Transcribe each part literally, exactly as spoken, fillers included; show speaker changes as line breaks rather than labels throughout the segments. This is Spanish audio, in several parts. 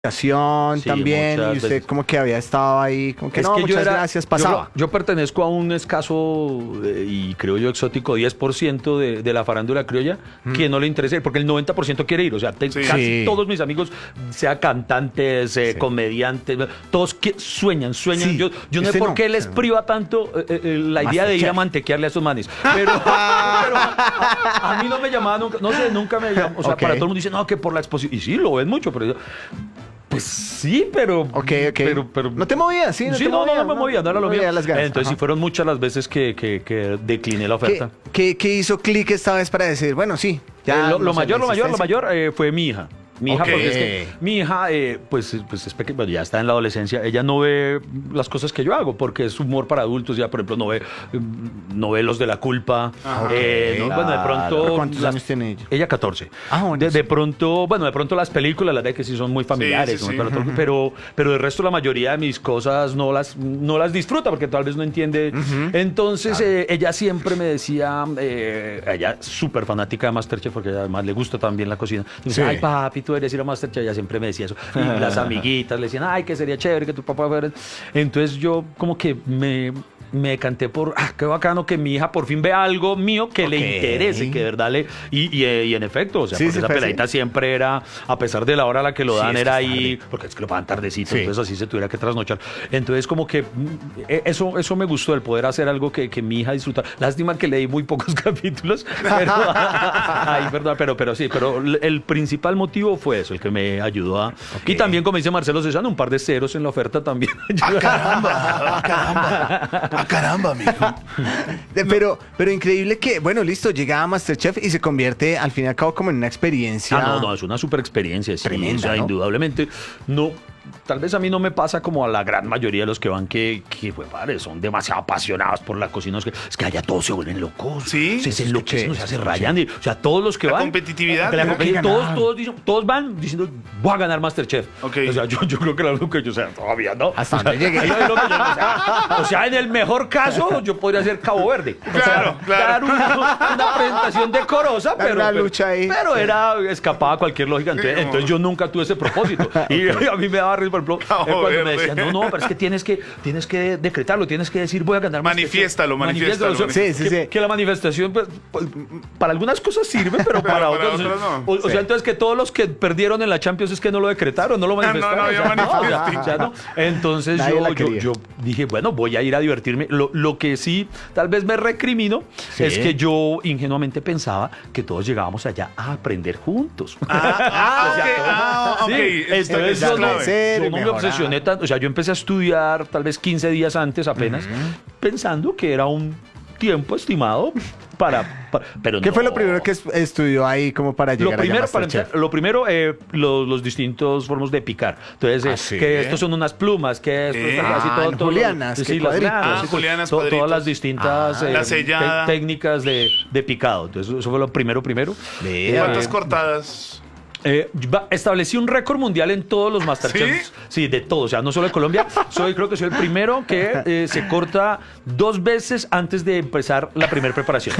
Sí,
también, y usted
veces.
como que había estado ahí, como que
Es
no,
que yo
muchas
era-
gracias,
yo-
pasaba.
Yo, pertenezco a un escaso eh, y creo yo exótico diez por ciento de, de la farándula criolla que no le interesa ir, porque el noventa por ciento quiere ir. O sea, te-
Sí.
casi
Sí.
todos mis amigos, sea cantantes, eh,
Sí.
comediantes, todos que sueñan, sueñan.
Sí.
Yo, yo no sé
Usted
por
no,
qué les
usted no.
priva tanto eh, eh, la idea de ir a
Masterchef.
mantequearle a esos manes. Pero, pero a, a mí no me llamaba nunca, no sé, nunca me llamó. O sea,
Ok.
para todo el mundo dice, no, que por la exposición. Y sí, lo ven mucho, pero yo, pues sí, pero.
Ok, ok.
Pero, pero,
¿No te movías? Sí, no
sí,
te
no,
movías,
no, no me movía, no era lo
no
mío.
veía las ganas.
Entonces
Ajá.
sí fueron muchas las veces que, que, que decliné la
¿Qué,
oferta.
qué, qué hizo clic esta vez para decir, bueno, sí, ya...
Eh, lo,
no
lo
sé,
mayor,
la
lo mayor, lo
existencia?
mayor eh, fue mi hija. Mi hija,
Ok.
porque es que mi hija, eh, pues, pues es pequeña, bueno, ya está en la adolescencia, ella no ve las cosas que yo hago, porque es humor para adultos, ya por ejemplo no ve mm, no ve Los de la Culpa.
Ah,
eh, no, bueno, de pronto...
¿Pero cuántos
las-
años tiene ella?
Ella catorce.
Ah, bueno,
de,
sí.
de pronto, bueno, de pronto las películas, las de que sí son muy familiares,
sí,
muy
sí.
para todo, pero, pero el resto, la mayoría de mis cosas no las, no las disfruta porque tal vez no entiende. Entonces, eh, ella siempre me decía, eh, ella es súper fanática de MasterChef porque además le gusta también la cocina. Y me decía,
Sí.
ay, papi, tú eres ir a MasterChef. Ella siempre me decía eso. Y las amiguitas le decían, ay, que sería chévere que tu papá fuera. Entonces, yo como que me. Me decanté por, ah, qué bacano que mi hija por fin vea algo mío que le
Ok.
interese, que de verdad le... Y, y, eh, y en efecto, o sea,
Sí,
porque
sí
esa
fue así.
peladita siempre era, a pesar de la hora a la que lo
Sí,
dan,
es que
era
es
ahí,
tarde.
porque es que lo pagan tardecito,
Sí.
entonces así se tuviera que trasnochar. Entonces como que mm, eh, eso, eso me gustó, el poder hacer algo que, que mi hija disfruta. Lástima que leí muy pocos capítulos, pero, ay, perdón, pero, pero sí, pero el- el principal motivo fue eso, el que me ayudó a... Y también, como dice Marcelo Cezanne, un par de ceros en la oferta también.
¡Ah, caramba! ¡Ah, caramba! ¡Ah, caramba, amigo!
De- Pero, pero increíble que, bueno, listo, llega a MasterChef y se convierte al fin y al cabo como en una experiencia.
Ah, no, no, es una super experiencia, sí,
Tremenda,
o sea,
¿no?
indudablemente. No, tal vez a mí no me pasa como a la gran mayoría de los que van que, que pues, padre, son demasiado apasionados por la cocina. Es que, es que allá todos se vuelven locos.
Sí,
Se, se enloquecen,
escuché,
se hace
escuché.
rayan. y- o sea, todos los que
La
van.
competitividad,
que la
¿no?
competi-
Hay que
todos,
ganar.
todos, dicen- todos van diciendo, voy a ganar Masterchef.
Ok.
O sea, yo, yo creo que era lo que yo, o sea, todavía no.
Hasta donde llegue.
Ahí es lo que yo- o, sea, o sea, en el mejor caso, yo podría ser Cabo Verde. O sea,
Claro, claro.
dar una, una presentación decorosa,
Dar
pero,
una
pero-
lucha ahí.
pero era escapaba a cualquier lógica. Entonces,
Sí,
entonces yo nunca tuve ese propósito. Y a mí me daba risa, por ejemplo,
Cabo
eh, cuando me
Verde.
decían, no, no, pero es que tienes que, tienes que decretarlo, tienes que decir, voy a ganar Masterchef".
Manifiéstalo, manifiéstalo,
O sea,
Sí, sí,
que,
sí.
que la manifestación, pues, pues, para algunas cosas sirve, pero para,
para
otras,
otras no.
O, o
Sí.
sea, entonces que todos los que perdieron en la Champions es que no lo decretaron, no lo
no,
manifestaron.
no
o
había
sea, no, o sea,
manifestación.
o sea, no. Entonces
Nadie la
yo, yo,
quería.
yo dije, bueno, voy a ir a divertirme. Lo, lo que sí, tal vez me recrimino,
Sí.
es que yo ingenuamente pensaba que todos llegábamos allá a aprender juntos.
Ah,
O sea,
ok,
todos-
ah, ok,
sí,
esto
entonces
es
yo no,
clave.
Ser
yo
y
no me
mejorar.
obsesioné tanto. O sea, yo empecé a estudiar tal vez quince días antes apenas, pensando que era un tiempo estimado para... para- pero
¿Qué
no.
fue lo primero que es- estudió ahí como para llegar
Lo primero,
allá a
para
MasterChef?
empezar, lo primero eh, los, los distintos formas de picar. Entonces, eh,
Ah, sí.
que estos son unas plumas, que estos
Eh.
son así
Ah,
todo,
en
todo-
julianas,
sí,
que
las
cuadritos.
grandes,
Ah,
sí,
julianas,
to- todas
cuadritos.
las distintas
Ah,
eh,
la sellada.
te- técnicas de, de picado. Entonces, eso fue lo primero, primero.
Vea.
¿Cuántas
Eh,
cortadas?
eh, va- establecí un récord mundial en todos los Masterchefs.
¿Sí?
¿Sí? de todo, o sea, no solo de Colombia. Soy, creo que soy el primero que eh, se corta dos veces antes de empezar la primera preparación.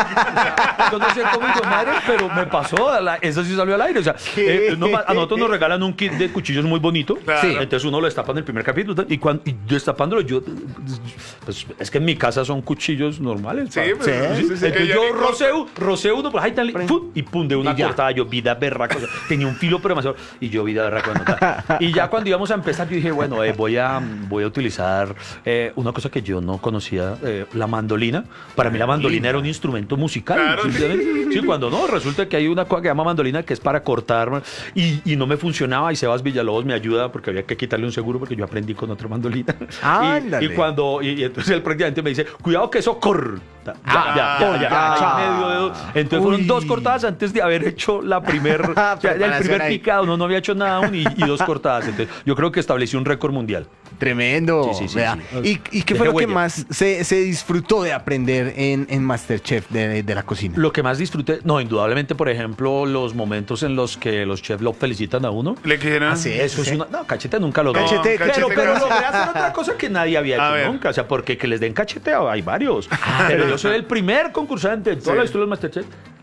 Yo no sé cómo hizo madre, pero me pasó. a la- eso sí salió al aire. O sea,
¿Qué?
eh, no ma- a nosotros nos regalan un kit de cuchillos muy bonito.
Claro.
Sí. Entonces uno lo destapa en el primer capítulo. Y, cuando, y destapándolo, yo. Pues es que en mi casa son cuchillos normales.
Sí,
pa.
pues,
Sí,
sí, sí, sí,
Entonces
que ya
yo
ni corta.
rocé, u- rocé uno, pues ahí tan li- ¡fum! Y pum, de una
Y ya.
cortada, yo vida berraca, o sea, tenía un filo pero demasiado, y yo vida berraca. de notar. Y ya cuando íbamos a empezar, yo dije, bueno, eh, voy, a, voy a utilizar eh, una cosa que yo no conocía, eh, la mandolina. Para mí la mandolina era un instrumento musical.
Claro.
simplemente. Sí, cuando no, resulta que hay una cosa que llama mandolina que es para cortar, y, y no me funcionaba, y Sebas Villalobos me ayuda porque había que quitarle un seguro porque yo aprendí con otra mandolina. Y,
Ándale.
y cuando, y, y entonces él prácticamente me dice, cuidado que eso corta. Ya,
Ah,
ya, ya, ya,
ya.
ahí medio dedo. Entonces
Uy.
fueron dos cortadas antes de haber hecho la primer, o sea, el
Preparación
primer
ahí.
picado, no, no había hecho nada aún, y, y dos cortadas. Entonces yo creo que establecí un récord mundial.
Tremendo.
Sí, sí, sí,
vea.
sí.
¿Y, y qué
Dejé
fue lo que
huella.
más se, se disfrutó de aprender en, en MasterChef de, de la cocina?
Lo que más disfruté, no, indudablemente, por ejemplo, los momentos en los que los chefs lo felicitan a uno.
Le dijeron.
Ah, sí.
Eso
sí.
es una. No, cachete nunca lo
Cachete,
pero,
cachete
pero
casi.
logré hacer otra cosa que nadie había
A
hecho
ver.
nunca. O sea, porque que les den cachete hay varios. Pero yo soy el primer concursante en toda
Sí.
la historia del Masterchef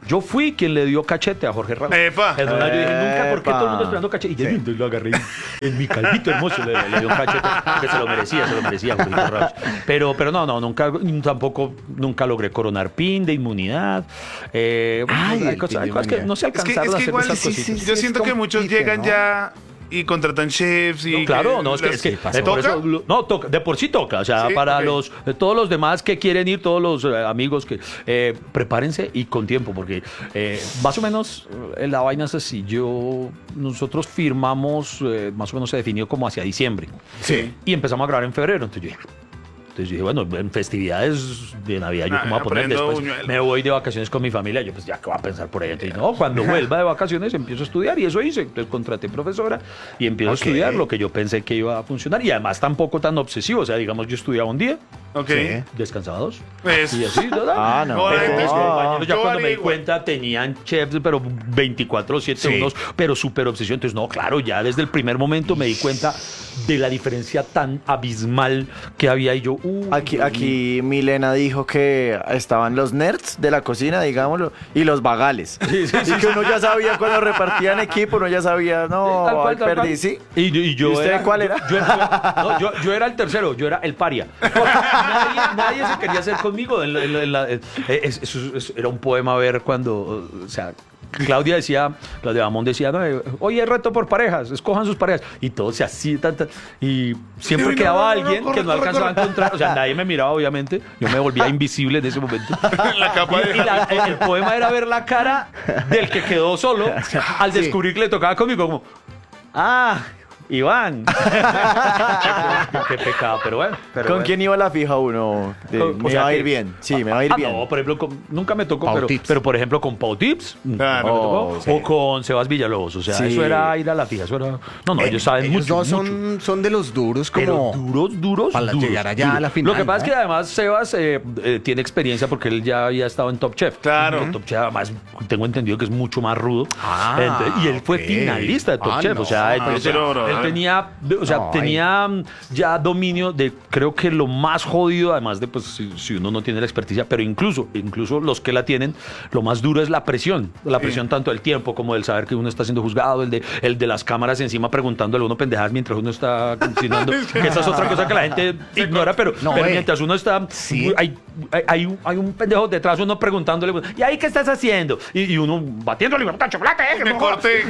Yo fui quien le dio cachete a Jorge Ramos.
Epa.
En una yo dije, nunca, ¿por qué
Epa.
todo el mundo esperando cachete? Y yo entonces lo agarré en mi calvito hermoso, le, le dio un cachete, que se lo merecía, se lo merecía Jorge Ramos. Pero, pero no, no, nunca, tampoco, nunca logré coronar pin de inmunidad. Eh,
Ay,
hay
el
cosas,
pin de
hay cosas que
inmunidad.
no se
Es que,
alcanzaron
es
a
que
hacer
igual
esas
sí,
cositas.
sí,
yo
sí,
siento
es
que muchos
compite,
llegan
¿no?
ya y contratan chefs y
No, claro,
que
no, es que,
las-
es que
pasó.
eh, por
¿Toca?
eso lo- no, toca, de por sí toca, o sea,
Sí,
para
ok.
los eh, todos los demás que quieren ir, todos los eh, amigos que eh, prepárense y con tiempo, porque eh, más o menos eh, la vaina es así, yo, nosotros firmamos, eh, más o menos se definió como hacia diciembre,
Sí.
y empezamos a grabar en febrero, entonces yo dije, entonces yo dije, bueno, en festividades de Navidad yo
Ah,
como voy a poner
aprendo
después,
buñuelo.
me voy de vacaciones con mi familia, yo pues ya, ¿qué voy a pensar por ahí? Entonces, no, cuando vuelva de vacaciones empiezo a estudiar y eso hice, entonces contraté profesora y empiezo
Ok.
a estudiar lo que yo pensé que iba a funcionar y además tampoco tan obsesivo, o sea, digamos, yo estudiaba un día,
Ok.
Sí.
descansaba dos.
Pues,
Y así, ¿verdad?
Ah, no.
No,
Pero
la
mis
gente-
compañeros ya
yo
cuando me di
haría igual.
cuenta tenían chefs, pero veinticuatro siete,
Sí.
unos, pero súper obsesión. Entonces, no, claro, ya desde el primer momento me di cuenta de la diferencia tan abismal que había y yo, uh,
Aquí, aquí Milena dijo que estaban los nerds de la cocina, digámoslo, y los vagales.
Sí, sí, sí,
y que uno ya sabía cuando repartían equipo, uno ya sabía, no,
Tal cual,
ay,
tal cual.
perdí, sí.
Y, yo- y yo
¿Y usted cuál era?
Yo, yo- no, yo- yo era el tercero, yo era el paria. Porque nadie, nadie se quería hacer conmigo. En la- en la- en la- eh, es- eso es- era un poema ver cuando, o sea, Claudia decía, Claudia Bamón decía, no, eh, hoy es reto por parejas, escojan sus parejas. Y todo se hacía, tan, tan, y siempre
Sí, no,
quedaba
no, no,
alguien
corre,
que no
corre,
alcanzaba
corre.
a encontrar. O sea, nadie me miraba, obviamente. Yo me volvía invisible en ese momento.
la capa
Y,
de
y la- el, el poema era ver la cara del que quedó solo al descubrir que le tocaba conmigo, como, ah, Iván. Qué pecado, pero bueno. pero
¿Con
bueno.
quién iba la fija uno? De,
Con-
me
o sea
va a ir
que-
bien. Sí, me va a ir
Ah,
bien.
no, por ejemplo, con- nunca me tocó,
Pau
pero,
Tips.
pero por ejemplo con Pau Tips,
Claro.
nunca me tocó,
Oh, sí.
o con Sebas Villalobos, o sea,
Sí.
eso era ir a la fija, eso era... No, no, ellos saben
Ellos
mucho,
dos
mucho.
son, son de los duros
Pero
como...
duros, duros,
para
duros,
llegar allá
duros.
a la final,
Lo que pasa
¿no?
es que además Sebas eh, eh, tiene experiencia porque él ya había estado en Top Chef.
Claro.
En Top Chef además tengo entendido que es mucho más rudo.
Ah,
Entonces, y él fue
ok.
finalista de Top
Ah,
Chef,
no,
o sea,
ah,
entonces,
pero, bro,
él
eh.
tenía, o sea,
No,
tenía mm, ya dominio de, creo que lo más jodido, además de pues si, si uno no tiene la experticia, pero incluso, incluso los que la tienen, lo más duro es la presión, la presión tanto del tiempo como del saber que uno está siendo juzgado, el de, el de las cámaras encima preguntándole a uno pendejadas mientras uno está cocinando, que esa es otra cosa que la gente ignora, pero,
No,
pero
eh.
mientras uno está,
Sí.
hay, hay, hay un, hay un pendejo detrás, uno preguntándole, ¿y ahí qué estás haciendo? Y, y uno batiéndole, ¡está chocolate! eh, que
Me
no jodas".
corté.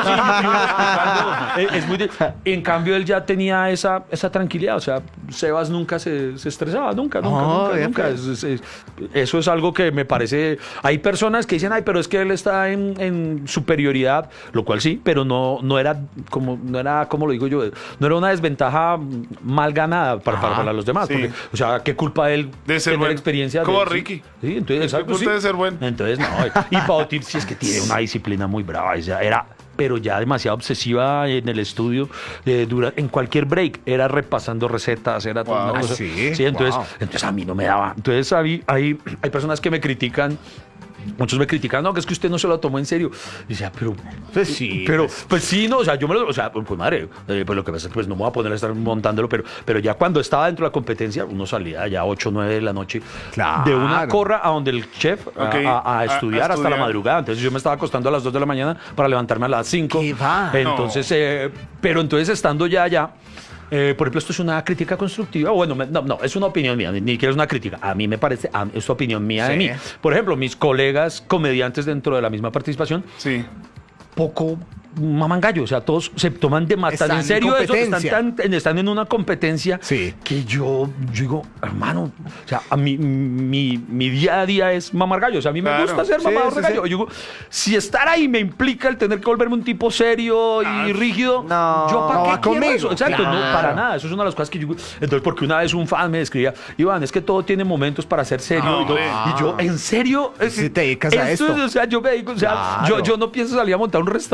Es- es muy de- en cambio, él ya tenía esa, esa tranquilidad. O sea, Sebas nunca se, se estresaba, nunca, nunca,
Oh,
nunca.
bien,
nunca.
pues.
Es- es- es- eso es algo que me parece. Hay personas que dicen, ay, pero es que él está en, en superioridad, lo cual sí, pero no, no era como, no era, como lo digo yo, no era una desventaja mal ganada para, para,
Ajá,
para los demás.
sí.
Porque, o sea, ¿qué culpa él
De ser
tener
bueno.
experiencia?
Como
de- sí.
Ricky.
Sí, entonces, exacto,
culpa
sí.
de ser bueno.
Entonces, no. Y Pau Tips sí es que tiene una disciplina muy brava. O sea, era, pero ya demasiado obsesiva en el estudio. eh, dura, en cualquier break era repasando recetas, era toda
Wow.
una cosa.
Ah, sí,
entonces,
wow.
entonces a mí no me daba. Entonces hay, hay, hay personas que me critican. Muchos me critican, no, que es que usted no se lo tomó en serio. Y decía, pero.
Pues sí,
Pero,
pues.
pues sí, no, o sea, yo me lo. O sea, pues madre, eh, pues lo que pasa es que pues no me voy a poner a estar montándolo, pero, pero ya cuando estaba dentro de la competencia, uno salía ya ocho o nueve de la noche
Claro.
de una corra a donde el chef a-
Ok.
a, a
A- a
estudiar hasta la
estudiar.
madrugada. Entonces yo me estaba acostando a las dos de la mañana para levantarme a las cinco.
¿Qué va?
Entonces, eh, pero entonces estando ya allá. Eh, por ejemplo, esto es una crítica constructiva. Bueno, me- no, no, es una opinión mía, ni, ni siquiera es una crítica. A mí me parece, a- es una opinión mía de
Sí.
mí. Por ejemplo, mis colegas comediantes dentro de la misma participación,
Sí.
poco maman gallo, o sea, todos se toman de más tan
Están
en serio
en
eso, están,
competencia.
tan- están en una competencia
Sí.
que yo, yo digo, hermano, o sea, a mí, mi, mi día a día es mamar gallo, o sea, a mí me
Claro.
gusta ser
Sí,
mamador
sí,
de gallo.
sí.
Yo digo, si estar ahí me implica el tener que volverme un tipo serio y
Ah,
rígido,
no,
yo para
no
qué
va
quiero
conmigo.
eso? Exacto, no,
Claro.
para nada, eso es una de las cosas que yo, entonces, porque una vez un fan me escribía, Iván, es que todo tiene momentos para ser serio,
No,
y, yo,
hombre.
y yo, ¿en serio?
Si te dedicas a esto.
es- o sea, yo me dedico, o sea,
Claro.
yo, yo no pienso salir a montar un restaurante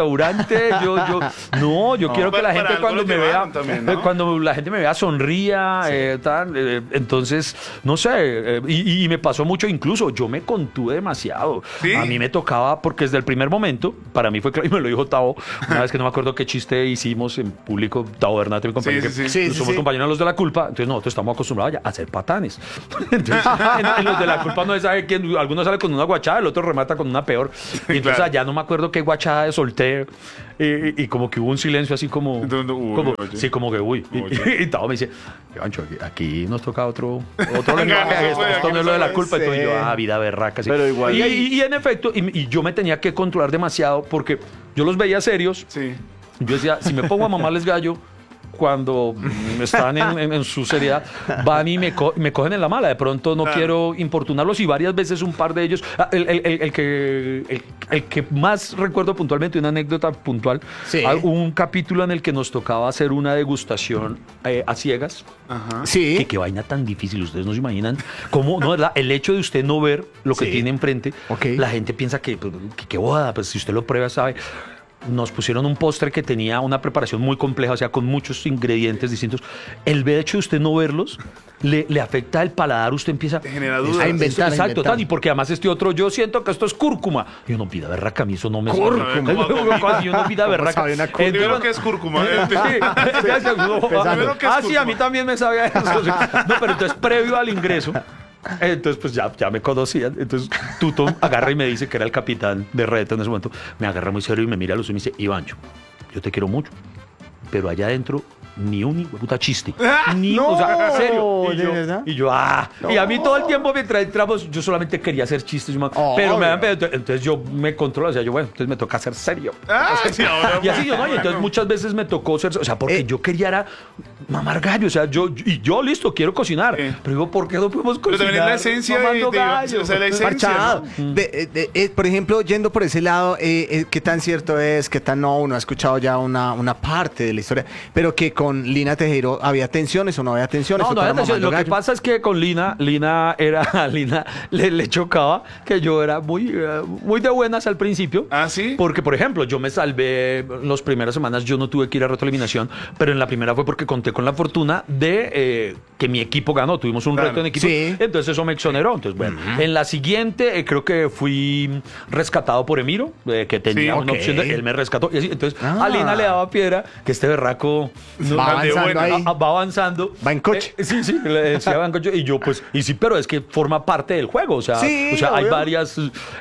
realmente yo, yo, no, yo
No,
quiero que
para-
la
para
gente
algo
cuando
lo
me vea,
llevaron también, ¿no?
eh, cuando la gente me vea sonría, eh, tal, eh, entonces, no sé, eh, y, y me pasó mucho, incluso yo me contuve demasiado.
¿Sí?
A mí me tocaba, porque desde el primer momento, para mí fue claro, y me lo dijo Tavo, una vez que no me acuerdo qué chiste hicimos en público, Tavo Bernate, mi compañero,
Sí, sí,
que
sí.
Sí, sí,
somos
sí.
compañeros de los de la culpa, entonces nosotros estamos acostumbrados ya a hacer patanes. Entonces, en, en los de la culpa no se sabe quién, alguno sale con una guachada, el otro remata con una peor. Y entonces
Claro.
allá no me acuerdo qué guachada solté y, y como que hubo un silencio así como,
Entonces, uy,
como
oye.
sí, como que uy. Y,
Oye.
y Tavo me dice, Ivancho, aquí, aquí nos toca otro, otro lenguaje,
no se
esto,
puede,
esto
aquí
no es
no
lo de la
se
culpa.
puede
Entonces yo,
ser.
ah, vida berraca. Sí.
Pero igual-
Y, y- y en efecto, y, y yo me tenía que controlar demasiado porque yo los veía serios.
Sí.
Yo decía, si me pongo a mamarles gallo, cuando mm, están en, en- en su seriedad, van y me, co- me cogen en la mala. De pronto no
Claro.
quiero importunarlos y varias veces un par de ellos, ah, el, el- el- el que, el, el que más recuerdo puntualmente, una anécdota puntual,
Sí.
ah, un capítulo en el que nos tocaba hacer una degustación eh, a ciegas.
Ajá.
Sí.
Que qué vaina tan difícil, ustedes no se imaginan cómo, no, ¿verdad? El hecho de usted no ver lo que
Sí.
tiene enfrente,
Ok.
la gente piensa que, pues, que, que boda, pues si usted lo prueba sabe. Nos pusieron un postre que tenía una preparación muy compleja, o sea, con muchos ingredientes distintos. El hecho de usted no verlos le, le afecta el paladar, usted empieza
Te genera dudas.
A inventar, a
Exacto,
inventar.
tal, y porque además este otro, yo siento que esto es cúrcuma. Y uno pida berraca, a mí eso no me
Cúrcuma.
Y uno pida berraca.
sabe una cúrcuma?
Primero que es cúrcuma.
Sí, gracias, uno-
Primero que es
ah, sí, a mí
cúrcuma.
también me sabía eso. sí. No, pero entonces, previo al ingreso, entonces, pues ya, ya me conocían. Entonces, Tuto agarra y me dice que era el capitán de Reto en ese momento. Me agarra muy serio y me mira a los ojos y me dice: Ivancho, yo te quiero mucho, pero allá adentro ni un hijo de puta chiste. Ni,
No,
o sea, serio. Y
¿de
yo,
verdad?
y yo, ah. Y a mí todo el tiempo mientras entramos, yo solamente quería hacer chistes. yo me-
Oh,
pero me
obvio.
dan pedo, entonces, entonces yo me controlo. O sea, yo, bueno, entonces me toca ser serio.
Ah, sí, ahora,
Y así yo, ¿no? Y
bueno.
entonces muchas veces me tocó ser, o sea, porque
Eh.
yo quería era mamar gallo, o sea, yo, y yo listo, quiero cocinar.
Sí.
Pero digo, ¿por qué no podemos
Pero
cocinar?
también es la esencia de,
mamando
de-
gallo?
o sea, la esencia,
Parchado.
¿no?
De- de- de- eh, por ejemplo, yendo por ese lado, eh, eh, ¿qué tan cierto es? ¿Qué tan no? Uno ha escuchado ya una, una parte de la historia, pero que con Lina Tejero había tensiones o no había tensiones.
No,
¿O
no,
para
atención,
mamando
lo que
gallo?
pasa es que con Lina, Lina era, a Lina le, le chocaba que yo era muy, eh, muy de buenas al principio.
¿Ah, sí?
Porque, por ejemplo, yo me salvé las primeras semanas, yo no tuve que ir a retroeliminación, pero en la primera fue porque conté con la fortuna de eh, que mi equipo ganó. Tuvimos un
Claro.
reto en equipo.
Sí.
Entonces eso me exoneró. Entonces, bueno, en la siguiente eh, creo que fui rescatado por Emiro, eh, que tenía
Sí,
una
ok.
opción de, él me rescató. Y así, entonces
Ah.
a Lina le daba piedra que este berraco no-
Va
de
avanzando
buena.
ahí.
a- a- va avanzando.
Va en coche.
Eh, sí, sí, le decía va en coche. Y yo, pues, y sí, pero es que forma parte del juego. O sea,
Sí,
o sea hay
obvio.
varias.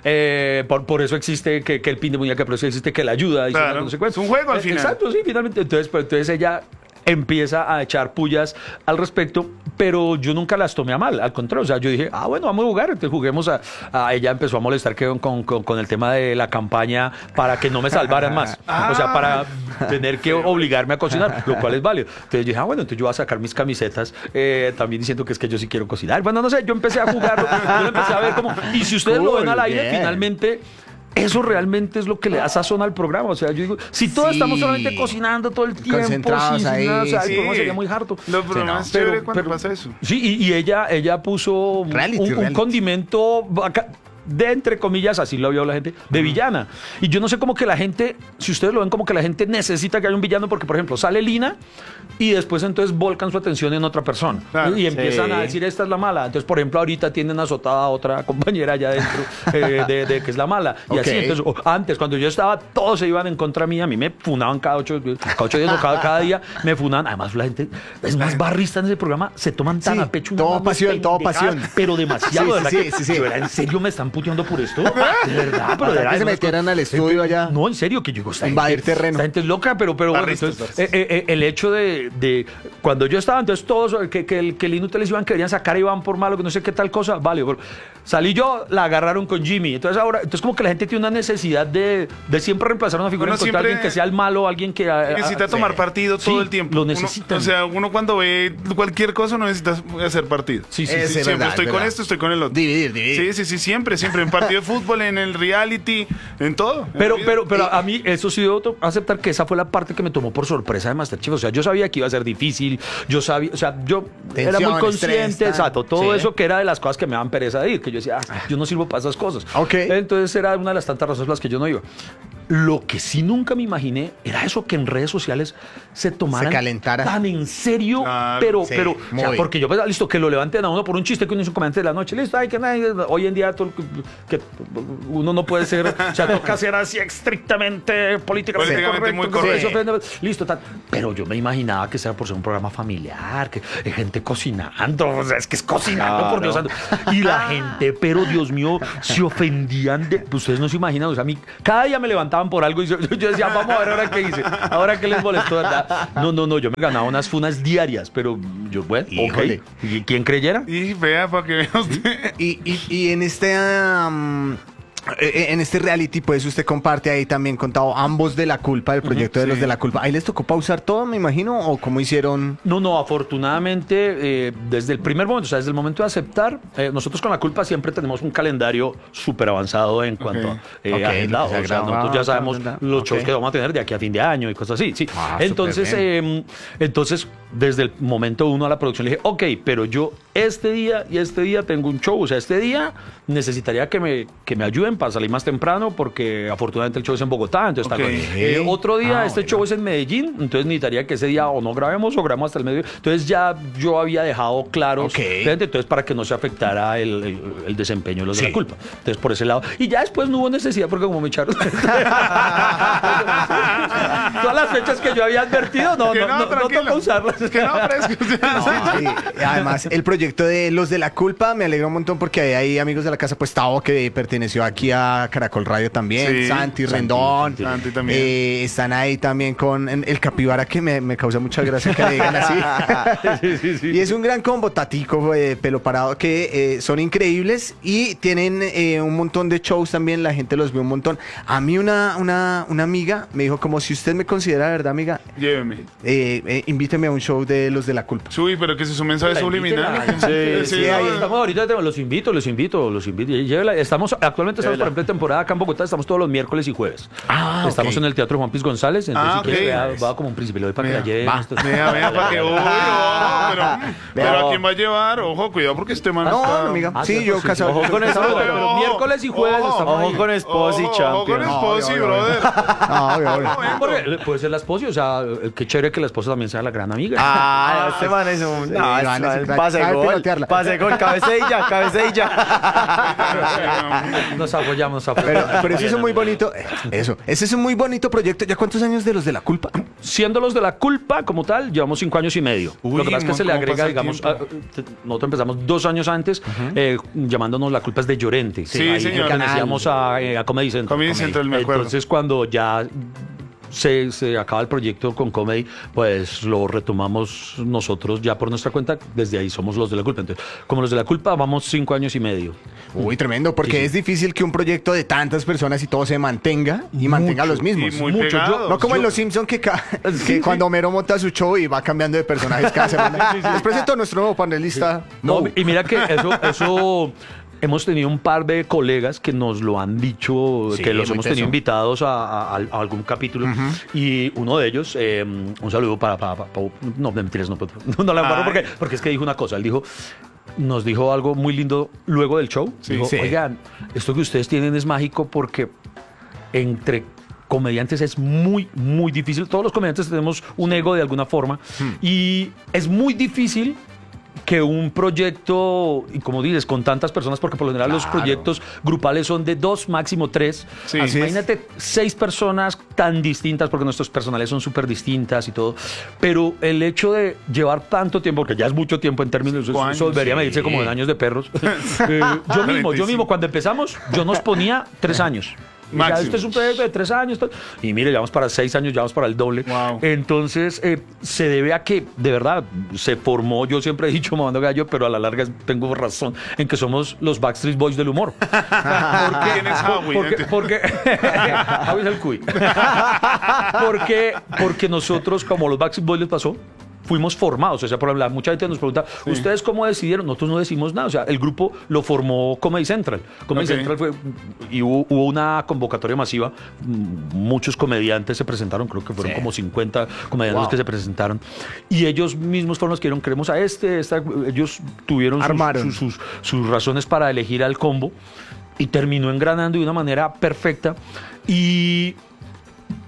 eh, por, por eso existe que, que el pin de muñeca, por eso existe que la ayuda. Y son
Claro.
las consecuencias.
Es un juego al
Eh,
final.
Exacto, sí, finalmente. Entonces, pues, entonces ella empieza a echar pullas al respecto, pero yo nunca las tomé a mal, al contrario, o sea, yo dije, ah, bueno, vamos a jugar, entonces juguemos a, a- ella empezó a molestar que, con, con- con el tema de la campaña para que no me salvaran más, o sea, para tener que obligarme a cocinar, lo cual es válido. Entonces yo dije, ah, bueno, entonces yo voy a sacar mis camisetas, eh, también diciendo que es que yo sí quiero cocinar. Bueno, no sé, yo empecé a jugarlo, yo lo empecé a ver como, y si ustedes lo ven al
Cool,
aire,
bien.
finalmente... Eso realmente es lo que le da sazón al programa. O sea, yo digo, si todos
Sí.
estamos solamente cocinando todo el tiempo,
Concentrados
sí, sin
ahí.
nada, o sea, el
Sí.
programa sería muy harto.
Lo programa
no.
es chévere
Pero-
cuando
pero-
pasa eso.
Sí, y, y ella, ella puso
Reality,
un, un
reality.
condimento baca- de entre comillas, así lo vio la gente, de villana. Y yo no sé cómo que la gente, si ustedes lo ven como que la gente necesita que haya un villano, porque por ejemplo sale Lina y después entonces volcan su atención en otra persona.
Claro.
Y empiezan
Sí.
a decir, esta es la mala. Entonces, por ejemplo, ahorita tienen azotada a otra compañera allá adentro eh, de, de que es la mala. Y
Ok.
así, entonces, o- antes, cuando yo estaba, todos se iban en contra mía. A mí me funaban cada ocho, cada ocho días o cada, cada día. Me funaban. Además, la gente es más barrista en ese programa. Se toman tan
Sí,
a pecho.
todo
unas
pasión, todo
pendejadas,
pasión.
Pero demasiado,
Sí,
de verdad.
sí,
que
sí, sí.
yo era, ¿en serio me están puteando por esto? De verdad, pero de
Para
verdad.
que se
unas
metieran
cosas-
al estudio allá.
No, en serio, que yo digo, esta
Invadir
gente-
terreno.
Esta gente es loca, pero, pero bueno,
Barristas,
entonces,
barristas.
eh, eh, el hecho de, de cuando yo estaba, entonces todos, que, que el que el Inútiles iban, querían sacar a Iván por malo, que no sé qué tal cosa, vale, pero salí yo, la agarraron con Jimmy, entonces ahora, entonces como que la gente tiene una necesidad de, de siempre reemplazar una figura,
Uno
encontrar a
siempre
alguien que sea el malo, alguien que... ah,
Necesita
ah,
tomar
sí.
partido
Sí,
todo el tiempo.
lo
Uno-
necesitan.
o sea, uno cuando ve cualquier cosa no necesita hacer partido.
Sí, sí,
Es
sí.
siempre
verdad,
estoy
es
con
verdad.
esto, estoy con el otro.
Dividir, dividir.
Sí, sí, sí, siempre, siempre. En partido de fútbol, en el reality, en todo. en
Pero,
la vida.
pero, pero a mí eso sí debo to- aceptar que esa fue la parte que me tomó por sorpresa de Masterchef. O sea, yo sabía que iba a ser difícil, yo sabía, o sea, yo era
Tensión,
muy consciente,
estrés, tal.
exacto, todo
Sí.
eso que era de las cosas que me daban pereza de ir, que yo decía, ah, yo no sirvo para esas cosas.
Ok.
Entonces era una de las tantas razones por las que yo no iba. Lo que sí nunca me imaginé era eso, que en redes sociales se tomaran
Se calentara.
tan en serio,
Claro,
pero,
sí,
pero, o sea,
muy.
porque yo pensaba, listo, que lo levanten a uno por un chiste que uno hizo un comediante de la noche, listo, ay, que nadie, hoy en día todo, que, que uno no puede ser, o sea, toca ser así estrictamente políticamente,
Políticamente muy
correcto, que eso
correcto.
ofende, listo, tal. Pero yo me imaginaba que sea por ser un programa familiar, que hay gente cocinando, o sea, es que es cocinando, por Dios santo. Y la gente, pero Dios mío, se ofendían de, pues, ustedes no se imaginan, o sea, a mí, cada día me levantaban por algo y yo, yo decía, vamos a ver ahora qué hice, ahora qué les molestó, ¿verdad? No, no, no, yo me ganaba unas funas diarias, pero yo, bueno,
Híjole.
ok. ¿Y quién creyera?
Y vea, para que vea usted.
Y, y, y en este um, eh, en este reality, pues usted comparte ahí también contado ambos de la culpa, del proyecto de los
sí.
de la culpa. Ahí les tocó pausar todo, me imagino, o cómo hicieron.
No, no, afortunadamente, eh, desde el primer momento, o sea, desde el momento de aceptar, eh, nosotros con la culpa siempre tenemos un calendario súper avanzado en cuanto
Ok.
a eh,
Ok,
agendado.
lo que se
O sea,
graba,
nosotros ya sabemos
bla, bla, bla.
los
Ok.
shows que vamos a tener de aquí a fin de año y cosas así. Sí.
Ah,
entonces,
súper
eh, entonces, desde el momento uno a la producción le dije, ok, pero yo este día y este día tengo un show. O sea, este día necesitaría que me, que me ayuden para salir más temprano porque afortunadamente el show es en Bogotá. Entonces,
Ok.
tal cosa. Eh, otro día,
Ah,
este
bueno.
show es en Medellín. Entonces necesitaría que ese día o no grabemos o grabemos hasta el medio. Entonces ya yo había dejado claros.
Ok.
Entonces, para que no se afectara el, el- el desempeño de los de
Sí.
la culpa. Entonces, por ese lado. Y ya después no hubo necesidad porque como me echaron. Todas las fechas que yo había advertido, no,
Que
no,
no,
no, no
tranquilo.
toca usarlas.
Que no, fresco.
No, y además, el proyecto de Los de la Culpa me alegra un montón porque hay, hay amigos de la casa, pues Tavo, que perteneció aquí a Caracol Radio también,
Sí.
Santi, Rendón,
Santi también.
eh, están ahí también con en- el Capibara, que me, me causa mucha gracia que le digan así.
Sí, sí, sí.
Y es un gran combo, Tatico, eh, Pelo Parado, que eh, son increíbles y tienen eh, un montón de shows también, la gente los ve un montón. A mí una, una, una amiga me dijo, como si usted me considera, ¿verdad, amiga?
Lléveme.
Eh, eh, invíteme a un show de Los de la Culpa.
Subi, pero que ese es un mensaje
La
subliminal.
inviten a-
Sí,
sí, ahí
no,
Estamos ahorita, los invito, los invito, los invito. Y llévela. Estamos, actualmente estamos, por ejemplo, en temporada acá en Bogotá, estamos todos los miércoles y jueves.
Ah,
Estamos
ok.
en el Teatro Juan Piz González, entonces
Ah,
si quieres,
ok.
vea, va como un príncipe, le doy para que
Vea,
la lleven.
va.
Esto-
Vea, vea, para que. Uy, ojo, pero, pero ¿a quién va a llevar? Ojo, cuidado porque este man
No,
está.
no, amiga.
Ah,
sí,
cierto,
yo
sí,
casado.
sí. Ojo con eso,
casado,
pero-
Ojo,
miércoles y jueves
ojo,
estamos
Ojo
ahí.
con Esposi,
Ojo, ojo con
champion.
Esposi,
obvio, obvio.
brother.
No, obvio, obvio.
Ojo,
Porque puede ser la esposa, o sea, eh, qué chévere que la esposa también sea la gran amiga.
Ah, este man es un.
Sí,
No,
man,
este
es
man,
un crack.
pase
Sabe
gol.
pilotearla.
Pase gol, cabecilla, cabecilla.
Nos apoyamos, nos
Pero,
apoyamos.
pero ese es un muy bonito. eh, Eso. Ese es un muy bonito proyecto. ¿Ya cuántos años de Los de la Culpa?
Siendo los de la culpa como tal, llevamos cinco años y medio.
Uy,
Lo que pasa es que se le
¿cómo
agrega,
pasa el
digamos,
tiempo?
a- t- nosotros empezamos dos años antes eh, llamándonos La culpa es de Llorente.
Sí,
Ahí
señor.
pertenecíamos a, eh, a Comedy Central.
Comedy Central, me acuerdo.
Entonces, cuando ya se, se acaba el proyecto con Comedy, pues lo retomamos nosotros ya por nuestra cuenta. Desde ahí somos los de la culpa. Entonces, como los de la culpa, vamos cinco años y medio.
Uy, tremendo, porque
Sí, sí.
es difícil que un proyecto de tantas personas y todo se mantenga y mantenga a los mismos.
Y muy
Mucho. Yo-
pegados.
No como en
Yo-
Los Simpsons que, ca- que
Sí,
cuando Homero monta su show y va cambiando de personajes cada semana. Les presento a nuestro nuevo panelista.
No,
No.
y mira que eso, eso hemos tenido un par de colegas que nos lo han dicho,
Sí,
que los
muy
hemos
teso.
tenido invitados a, a- a algún capítulo. Y uno de ellos, eh, un saludo para, para, para- para- no, mentiras, no, no, no la embarro
Ay.
porque, porque es que dijo una cosa. Él dijo, nos dijo algo muy lindo luego del show.
Sí,
dijo,
sí.
oigan, esto que ustedes tienen es mágico porque entre comediantes es muy, muy difícil. Todos los comediantes tenemos un ego de alguna forma y es muy difícil que un proyecto, y como dices, con tantas personas, porque por lo general los
Claro.
proyectos grupales son de dos, máximo tres.
Sí.
Así es.
Imagínate seis personas tan distintas, porque nuestros personales son súper distintas y todo. Pero el hecho de llevar tanto tiempo, porque ya es mucho tiempo en términos, eso,
Cinco
eso debería
años,
medirse
sí.
como en años de perros. Eh, yo mismo, yo mismo, cuando empezamos, yo nos ponía tres años. Y ya,
Máximo.
este es un proyecto de tres años. tal. Y mire, ya vamos para seis años, ya vamos para el doble.
Wow.
Entonces, eh, se debe a que, de verdad, se formó, yo siempre he dicho mamando gallo, pero a la larga tengo razón, en que somos los Backstreet Boys del humor. Porque,
¿Quién es Howie?
porque, porque, Howie es el cuy. porque, porque nosotros, como los Backstreet Boys les pasó, fuimos formados. O sea, por ejemplo, mucha gente nos pregunta, ¿ustedes cómo decidieron? Nosotros no decimos nada. O sea, el grupo lo formó Comedy Central. Comedy
Ok.
Central fue, y hubo, hubo una convocatoria masiva. mm, Muchos comediantes se presentaron, creo que fueron
Sí.
como cincuenta comediantes
Wow.
que se presentaron. Y ellos mismos fueron los que dijeron, queremos a este, esta. Ellos tuvieron sus,
Armaron.
sus, sus, sus razones para elegir al combo y terminó engranando de una manera perfecta. Y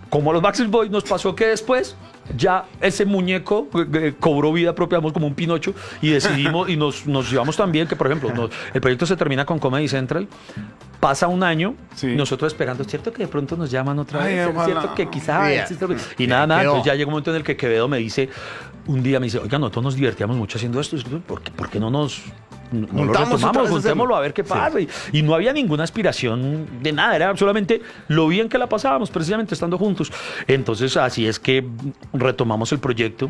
como a los Backstreet Boys nos pasó que después ya ese muñeco eh, eh, cobró vida propia, vamos, como un Pinocho, y decidimos y nos, nos llevamos también que, por ejemplo, nos- el proyecto se termina con Comedy Central, pasa un año,
Sí.
nosotros esperando, ¿cierto que de pronto nos llaman otra
Ay,
vez?
ojalá.
¿Cierto que quizás?
Yeah.
existe- Y nada, nada,
Quedó.
entonces ya llega un momento en el que Quevedo me dice, un día me dice, oiga, nosotros nos divertíamos mucho haciendo esto, ¿por qué, por qué no nos... No no lo
Juntamos otra
retomamos,
vez a
juntémoslo
hacerlo.
a ver qué pasa. Y, y no había ninguna aspiración de nada, era solamente lo bien que la pasábamos, precisamente estando juntos. Entonces, así es que retomamos el proyecto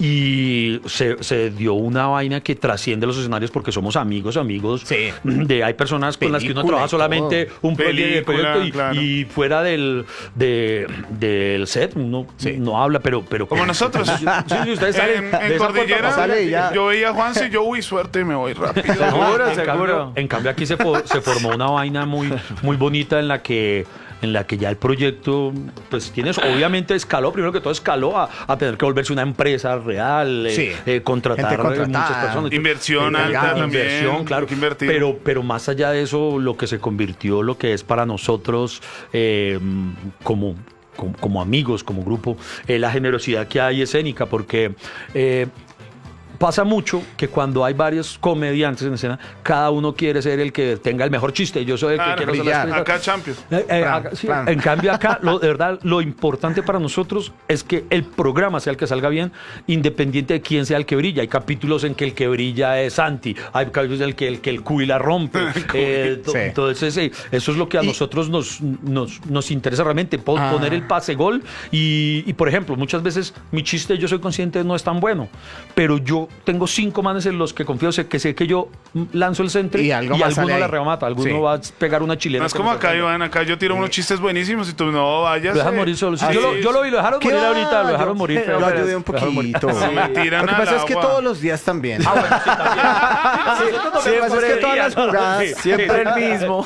y se, se dio una vaina que trasciende los escenarios porque somos amigos, amigos.
Sí.
De, hay personas con las que uno
Película
trabaja
y todo.
solamente un proye-
Película,
proyecto y,
claro.
y fuera del, de- del set uno
Sí.
no habla, pero. pero
Como nosotros.
Sí, sí, ustedes salen
En,
de
en
esa puerta
Cordillera,
para afuera.
sale y ya.
yo veía a Juanse y yo, uy, suerte, me voy rápido.
Seguro,
en
seguro.
Cambio, en cambio aquí se, fo- se formó una vaina muy, muy bonita en la que en la que ya el proyecto, pues tienes, obviamente escaló, primero que todo escaló a, a tener que volverse una empresa real, eh,
Sí.
eh, contratar
Gente contratada.
muchas personas.
Inversión
Eh,
alta también,
Inversión, claro.
hay que invertir.
Pero, pero más allá de eso, lo que se convirtió, lo que es para nosotros eh, como como, como amigos, como grupo, eh, la generosidad que hay escénica, porque eh, pasa mucho que cuando hay varios comediantes en escena, cada uno quiere ser el que tenga el mejor chiste. Yo soy el que
Claro,
quiero hacer
brillar.
las cosas.
Acá Champions.
Eh, eh,
Plan,
acá- sí,
plan.
en cambio acá, lo, de verdad, lo importante para nosotros es que el programa sea el que salga bien, independiente de quién sea el que brilla. Hay capítulos en que el que brilla es Santi, hay capítulos en el que el, que el cuy la rompe. eh, to-
Sí.
Entonces, eh, eso es lo que a
Y-
nosotros nos, nos, nos interesa realmente, po-
Ah.
poner el pase gol. Y, y, por ejemplo, muchas veces mi chiste, yo soy consciente, no es tan bueno, pero yo tengo cinco manes en los que confío, sé que sé que yo mm, lanzo el centro
Y
y,
algo más sale
alguno la
ahí.
remata, alguno
Sí.
va a pegar una chilena.
No es
que
como
me
acá,
sorprende.
Iván. Acá yo tiro unos chistes buenísimos y tú no vayas.
Lo dejan
eh.
morir solo. Sí,
Ah,
yo, lo,
sí,
yo lo vi, lo dejaron
¿Qué
morir
va?
ahorita, lo
Yo-
dejaron morir. feo,
Yo
pero-
ayudé un
lo dejaron morir.
poquito.
Sí, me tiran
Lo que
al
pasa es que
agua.
todos los días también.
Ah, bueno, sí, también.
Lo que pasa es que todas las jugadas.
Sí,
Siempre el mismo.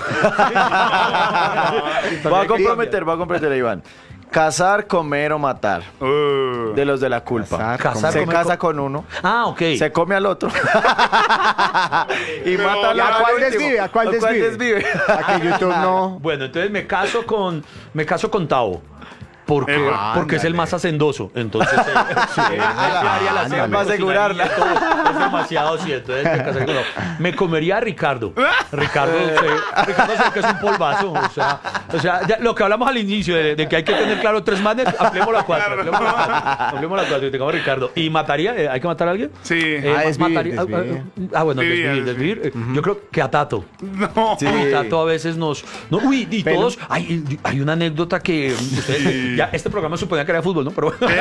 Voy a comprometer, voy a comprometer a Iván. Cazar, comer o matar.
Uh,
De los de la culpa.
Cazar,
Cazar,
Se
comer,
casa
co-
con uno,
Ah, ok.
se come al otro. y mata al
¿y a
al
cuál
último.
desvive? ¿A cuál desvive?
desvive?
A que YouTube no.
Bueno, entonces me caso con me caso con Tao. Porque,
Eh,
porque es el
ándale.
más hacendoso. Entonces, eh, sí, él- él se haría la
ándale.
cena, me
Para asegurarla.
cocinaría todo. Es demasiado, sí. Entonces, me casé con Tao. Me comería a Ricardo. Ricardo, sí, Ricardo sé que es un polvazo. O sea, o sea ya lo que hablamos al inicio de, de que hay que tener claro tres manes, ampliémoslo a cuatro. Ampliémoslo a cuatro. Ampliémoslo a cuatro y tengamos a Ricardo. ¿Y mataría? Eh, ¿Hay que matar a alguien?
Sí.
Eh,
Ah, desvivir,
mataría- ah,
desvivir.
ah, ah, bueno,
Desvivir,
desvivir, desvivir. Eh, Yo creo que a Tato.
No.
Sí.
Uy, Tato a veces nos... No, uy, y
Pero-
todos... Hay, hay una anécdota que... ustedes- ya, este programa suponía que era de fútbol, ¿no? Pero...
A ver,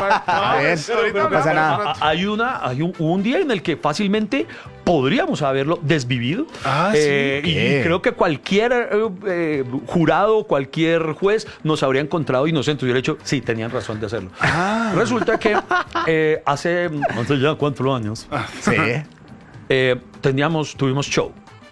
ahorita
no pasa
hablamos.
nada.
a- Hay, una, hay un, un día en el que fácilmente podríamos haberlo desvivido.
Ah, sí.
Eh, y
¿Qué?
creo que cualquier eh, eh, jurado, cualquier juez nos habría encontrado inocentes. Yo hubiera dicho, sí, tenían razón de hacerlo.
Ah.
Resulta que eh, hace, no sé ya cuántos años,
Sí.
eh, teníamos, tuvimos show.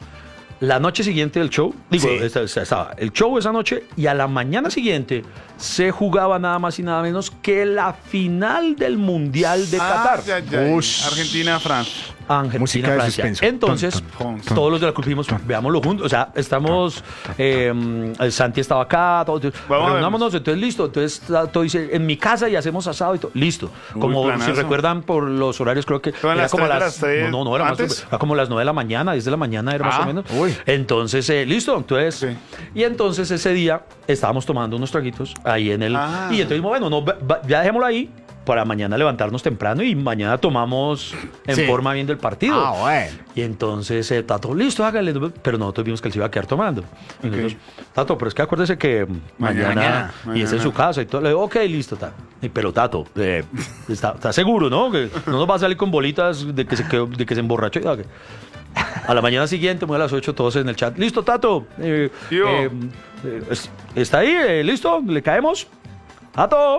La noche siguiente del show, digo,
Sí.
esta- esta- estaba el show esa noche y a la mañana siguiente se jugaba nada más y nada menos que la final del Mundial de Qatar.
Ah, ya, ya.
Ush.
Argentina, Francia.
Argentina,
Música de
Francia.
suspenso.
Entonces,
Ton, ton, ton,
todos los de la culpa dijimos, veámoslo juntos. O sea, estamos. eh, el Santi estaba acá, todo,
Vamos a
reunámonos, entonces listo. Entonces, todo dice, en mi casa y hacemos asado y todo. Listo.
Uy,
Como
planazo.
si recuerdan por los horarios, creo que.
Eran las
como
tres de
las.
las tres,
no, no, no, era, más,
¿antes?
era como las nueve de la mañana, diez de la mañana era más
Ah,
o menos.
uy.
Entonces, eh, listo. Entonces.
Sí.
Y entonces ese día estábamos tomando unos traguitos ahí en el.
Ah.
Y entonces, bueno, no, va- va- ya dejémoslo ahí para mañana levantarnos temprano y mañana tomamos en
Sí.
forma viendo el partido.
Ah, bueno.
Y entonces eh, Tato, listo, hágale. Pero nosotros vimos que él se iba a quedar tomando. Y nosotros, Tato, pero es que acuérdese que mañana,
Mañana,
y ese es su casa y todo. Le digo, ok, listo, Tato. Y, pero Tato, eh, está, está seguro, ¿no? Que no nos va a salir con bolitas de que se, quedó- de que se emborrachó. Y, ok. A la mañana siguiente, muy a las ocho, todos en el chat. Listo, Tato. Eh,
Yo.
eh, eh, es- ¿Está ahí? Eh, ¿Listo? ¿Le caemos? Tato.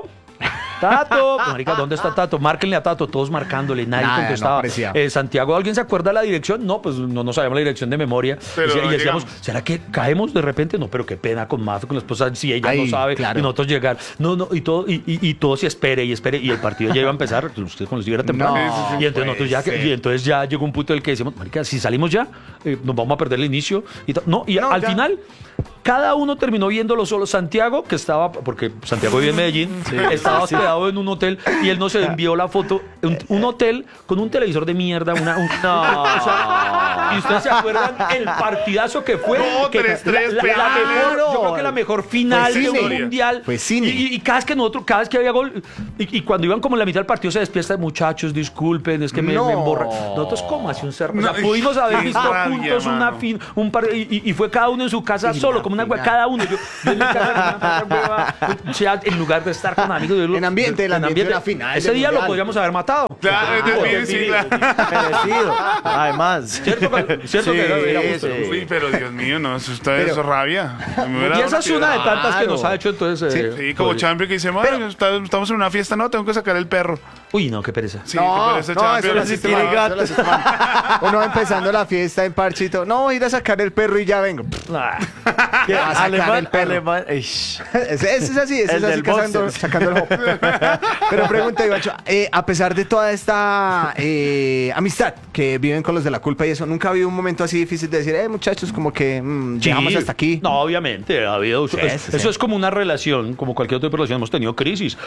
Tato, marica, ¿dónde está Tato? Márquenle a Tato, todos marcándole, nadie
Nada, no
contestaba.
aparecía.
Eh, Santiago, ¿alguien se acuerda de la dirección? No, pues no, no sabíamos la dirección de memoria.
Pero
y, y
no
decíamos,
llegamos.
¿será que caemos de repente? No, pero qué pena con Mazo, con la esposa, si ella
Ay,
no sabe,
claro.
y nosotros llegar. No, no, y todo, y, y, y todo se espere y espere, y el partido ya iba a empezar, usted con los era temprano.
No,
y entonces
puede
nosotros ya,
ser.
y entonces ya llegó un punto en el que decimos, marica, si salimos ya, eh, nos vamos a perder el inicio. Y to- no, y
No,
al
ya.
final cada uno terminó viéndolo solo. Santiago, que estaba, porque Santiago vive en Medellín, estaba hospedado en un hotel y él nos envió la foto, un, un hotel con un televisor de mierda, una, un-
No.
o sea, y ustedes se acuerdan el partidazo que fue,
No,
que
tres,
la,
tres,
la- la
claro.
mejor, yo creo que la mejor final
Fue
de un
cine.
mundial.
Fue cine.
Y, y cada vez que nosotros, cada vez que había gol, y, y cuando iban como en la mitad del partido se despierta, muchachos, disculpen, es que me,
No.
me emborra. Nosotros como así un cerro. O sea,
No,
pudimos haber
qué
visto
rabia,
juntos una
mano.
fin, un par, y, y- y fue cada uno en su casa
Y
solo,
la
como una
final.
cada uno. Yo, yo en mi casa, con una hueva, o sea, en lugar de estar con amigos. yo lo-
En ambiente, el
en
ambiente de la final
Ese
del
día lo
mundial.
podríamos haber matado.
Claro, es
Ah,
decir, sí,
vivido.
claro.
Merecido. Además.
¿Cierto, que- cierto que era- era
Sí,
justo?
sí.
Uy, pero Dios mío, no, eso está
Pero-
eso es rabia. Me hubiera
Y
dado
esa es una de
piedra.
tantas que
Claro.
nos ha hecho, entonces. eh,
Sí, como
podría-
Champion que dice, "Madre, está- estamos en una fiesta, no, tengo que sacar el perro.
Uy, no, qué pereza.
Sí,
No,
que parece
no,
Champion.
eso lo
así
hace
que-
mal, eso lo hace mal. Uno va empezando la fiesta en parchito. No, voy a ir a sacar el perro y ya vengo.
Ah.
Va a sacar el
Alemán,
perro.
alemán. Ish.
Ese, ese es así, ese
El
es así
del
cazando-
boxer.
sacando el hop. Pero pregunta, Ivacho, eh, a pesar de toda esta eh, amistad que viven con los de la culpa y eso, ¿nunca ha habido un momento así difícil de decir, eh, muchachos, como que mm,
Sí.
llegamos hasta aquí?
No, obviamente, ha habido.
Sí,
es-
sí,
eso
sí.
es como una relación, como cualquier otra relación. Hemos tenido crisis,